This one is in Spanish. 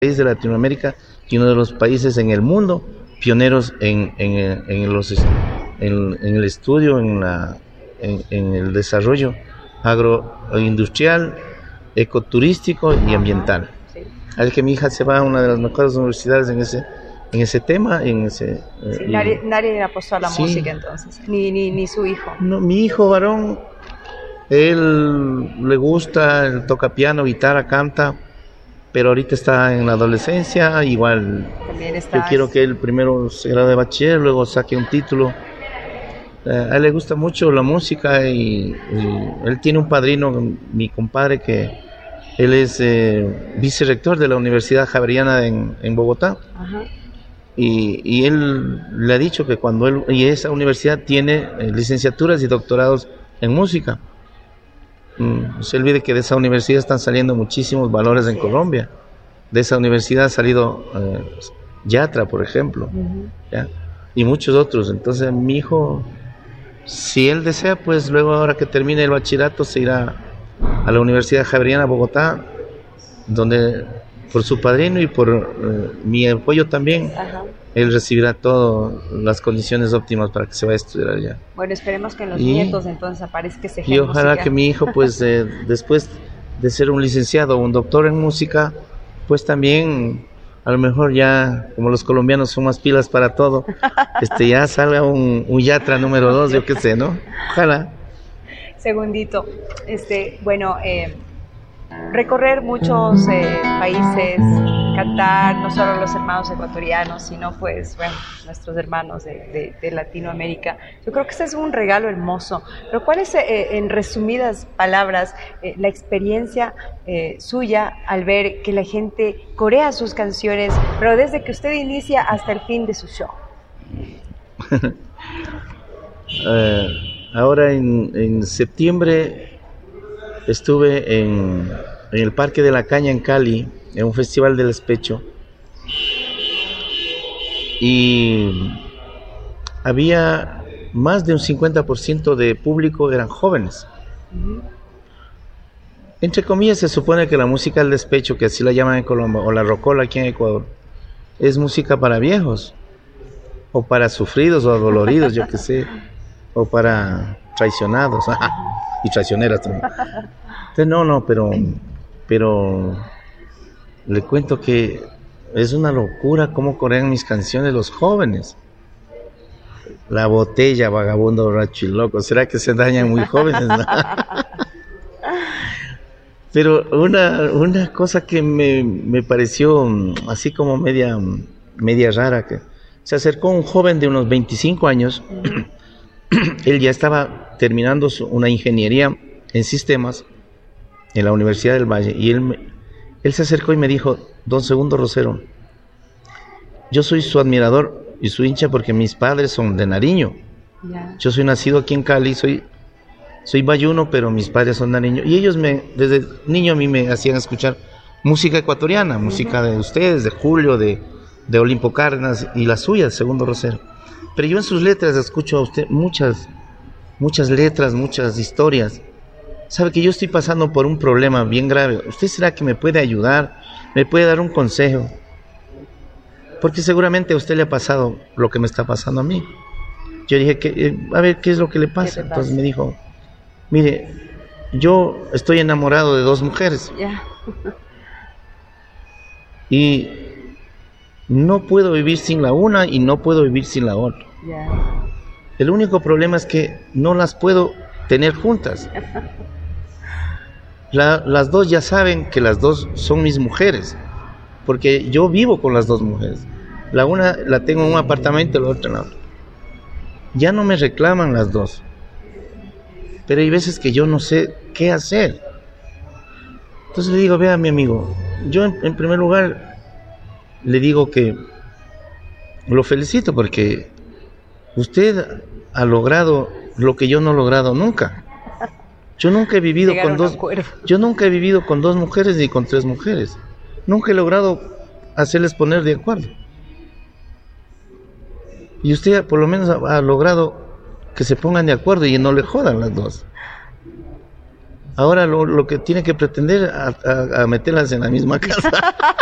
país de Latinoamérica y uno de los países en el mundo pioneros en el estudio, en el desarrollo agroindustrial, ecoturístico y ambiental. Así que mi hija se va a una de las mejores universidades en ese tema. Nadie apostó a la música entonces, ni su hijo. No, mi hijo varón, él le gusta, él toca piano, guitarra, canta, pero ahorita está en la adolescencia, igual yo quiero que él primero se gradúe de bachiller, luego saque un título. A él le gusta mucho la música y él tiene un padrino, mi compadre, que él es vicerrector de la Universidad Javeriana en Bogotá. Ajá. Y él le ha dicho que y esa universidad tiene licenciaturas y doctorados en música. No se olvide que de esa universidad están saliendo muchísimos valores en Colombia. De esa universidad ha salido Yatra, por ejemplo, ¿ya? Y muchos otros. Entonces mi hijo, si él desea, pues luego, ahora que termine el bachillerato, se irá a la Universidad Javeriana Bogotá, donde por su padrino y por mi apoyo también, ajá, él recibirá todas las condiciones óptimas para que se vaya a estudiar allá. Bueno, esperemos que en los nietos entonces aparezca ese ejemplo. Y ojalá que mi hijo, pues después de ser un licenciado o un doctor en música, pues también a lo mejor ya, como los colombianos son más pilas para todo, ya salga un Yatra número 2, yo qué sé, ¿no? Ojalá. Segundito, bueno, recorrer muchos países, cantar, no solo los hermanos ecuatorianos, sino pues, bueno, nuestros hermanos de Latinoamérica. Yo creo que ese es un regalo hermoso. Pero ¿cuál es, en resumidas palabras, la experiencia suya al ver que la gente corea sus canciones, pero desde que usted inicia hasta el fin de su show? Ahora en septiembre estuve en el Parque de la Caña en Cali, en un festival del despecho, y había más de un 50% de público eran jóvenes. Entre comillas, se supone que la música del despecho, que así la llaman en Colombia, o la rocola aquí en Ecuador, es música para viejos, o para sufridos o adoloridos, yo qué sé, o para traicionados y traicioneras también. Entonces, no, pero le cuento que es una locura cómo corean mis canciones los jóvenes. La botella, vagabundo, borracho y loco. ¿Será que se dañan muy jóvenes? ¿No? Pero una cosa que me pareció así como media rara, que se acercó un joven de unos 25 años. Él ya estaba terminando una ingeniería en sistemas en la Universidad del Valle, y él se acercó y me dijo: don Segundo Rosero, yo soy su admirador y su hincha porque mis padres son de Nariño. Yeah. Yo soy nacido aquí en Cali, soy bayuno, pero mis padres son nariño, y ellos desde niño a mí me hacían escuchar música ecuatoriana, música de ustedes, de Julio, de Olimpo Cárdenas, y la suya, Segundo Rosero. Pero yo en sus letras escucho a usted muchas letras, muchas historias. Sabe que yo estoy pasando por un problema bien grave. ¿Usted será que me puede ayudar? ¿Me puede dar un consejo? Porque seguramente a usted le ha pasado lo que me está pasando a mí. Yo dije, a ver, ¿qué es lo que le pasa? Entonces me dijo: mire, yo estoy enamorado de 2 mujeres. Yeah. Y no puedo vivir sin la una y no puedo vivir sin la otra. Yeah. El único problema es que no las puedo tener juntas. Las dos ya saben que las dos son mis mujeres, porque yo vivo con las 2 mujeres. La una la tengo en un apartamento, la otra en la otra. Ya no me reclaman las 2, pero hay veces que yo no sé qué hacer. Entonces le digo: vea, mi amigo, yo en primer lugar le digo que lo felicito porque usted ha logrado lo que yo no he logrado nunca. Yo nunca he vivido con 2 mujeres ni con 3 mujeres. Nunca he logrado hacerles poner de acuerdo. Y usted por lo menos ha logrado que se pongan de acuerdo y no le jodan las 2. Ahora lo que tiene que pretender a meterlas en la misma casa.